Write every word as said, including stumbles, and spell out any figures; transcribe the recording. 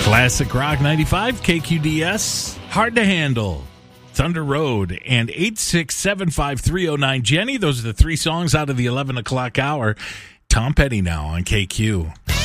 Classic Rock ninety-five, K Q D S, Hard to Handle, Thunder Road, and eight six seven five three oh nine. Jenny, those are the three songs out of the eleven o'clock hour. Tom Petty now on K Q.